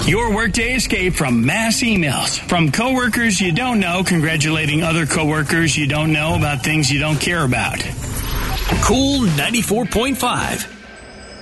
Your workday escape from mass emails. From coworkers you don't know congratulating other coworkers you don't know about things you don't care about. Cool 94.5.